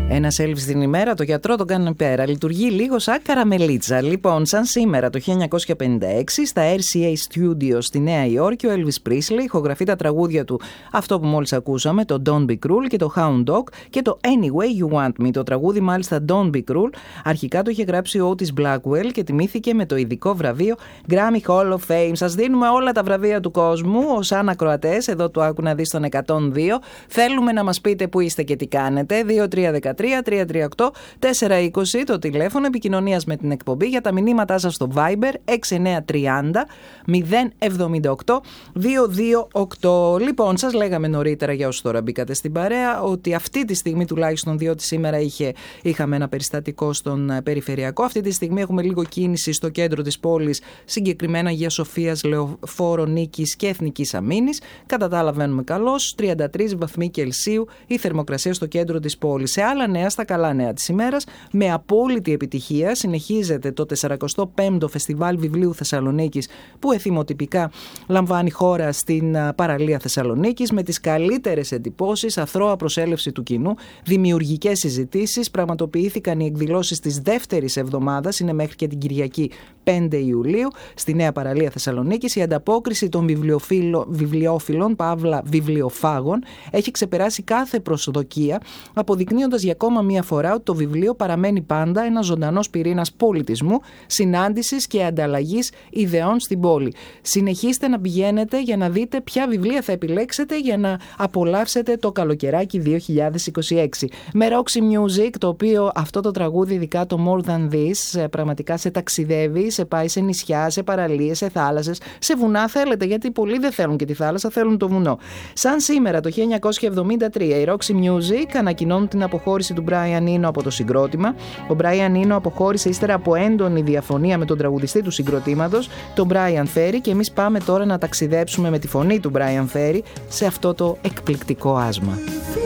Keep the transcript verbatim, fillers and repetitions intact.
Ένα selfie την ημέρα, το γιατρό τον κάνει πέρα. Λειτουργεί λίγο σαν καραμελίτσα. Λοιπόν, σαν σήμερα το χίλια εννιακόσια πενήντα έξι, στα αρ σι έι Studios στη Νέα Υόρκη, ο Elvis Presley ηχογραφεί τα τραγούδια του, αυτό που μόλις ακούσαμε, το Don't Be Cruel και το Hound Dog και το Anyway You Want Me. Το τραγούδι, μάλιστα, Don't Be Cruel, αρχικά το είχε γράψει ο Otis Blackwell και τιμήθηκε με το ειδικό βραβείο Grammy Hall of Fame. Σας δίνουμε όλα τα βραβεία του κόσμου ως ανακροατές. Εδώ του άκου να δεις τον εκατόν δύο. Θέλουμε να μας πείτε που είστε και τι κάνετε. δύο τρία ένα τρία τρία τρία οκτώ τέσσερα είκοσι το τηλέφωνο επικοινωνίας με την εκπομπή. Για τα μηνύματά σας στο Viber έξι εννιά τρία μηδέν μηδέν εβδομήντα οκτώ δύο δύο οκτώ. Λοιπόν, σας λέγαμε νωρίτερα, για όσους τώρα μπήκατε στην παρέα, ότι αυτή τη στιγμή, τουλάχιστον διότι σήμερα είχε, είχαμε ένα περιστατικό στον περιφερειακό, αυτή τη στιγμή έχουμε λίγο κίνηση στο κέντρο της πόλης, συγκεκριμένα Αγίας Σοφίας, Λεωφόρο Νίκης και Εθνικής Αμήνης. Κατά τα άλλα βαίνουμε καλώς, τριάντα τρεις βαθμοί Κελσίου η θερμοκρασία στο κέντρο της πόλης. Σε άλλα νέα, στα καλά νέα της ημέρας, με απόλυτη επιτυχία συνεχίζεται το τεσσαρακοστό πέμπτο Φεστιβάλ Βιβλίου Θεσσαλονίκης, που εθιμοτυπικά λαμβάνει χώρα στην παραλία Θεσσαλονίκης, με τις καλύτερες εντυπώσεις, αθρώα προσέλευση του κοινού, δημιουργικές συζητήσεις. Πραγματοποιήθηκαν οι εκδηλώσεις της δεύτερης εβδομάδας, είναι μέχρι και την Κυριακή πέντε Ιουλίου, στη Νέα Παραλία Θεσσαλονίκης. Η ανταπόκριση των βιβλιοφίλων, παύλα βιβλιοφάγων, έχει ξεπεράσει κάθε προσδοκία, αποδεικνύοντας για ακόμα μία φορά ότι το βιβλίο παραμένει πάντα ένας ζωντανός πυρήνας πολιτισμού, συνάντησης και ανταλλαγής ιδεών στην πόλη. Συνεχίστε να πηγαίνετε για να δείτε ποια βιβλία θα επιλέξετε για να απολαύσετε το καλοκαιράκι δύο χιλιάδες είκοσι έξι. Με Roxy Music, το οποίο αυτό το τραγούδι, ειδικά το More Than This, πραγματικά σε ταξιδεύει, σε πάει σε νησιά, σε παραλίες, σε θάλασσες, σε βουνά θέλετε, γιατί πολλοί δεν θέλουν και τη θάλασσα, θέλουν το βουνό. Σαν σήμερα το χίλια εννιακόσια εβδομήντα τρία, η Roxy Music ανακοινώνουν την αποχώρηση του Brian Eno από το συγκρότημα. Ο Brian Eno αποχώρησε ύστερα από έντονη διαφωνία με τον τραγουδιστή του συγκροτήματος, τον Brian Ferry, και εμείς πάμε τώρα να ταξιδέψουμε με τη φωνή του Brian Ferry σε αυτό το εκπληκτικό άσμα.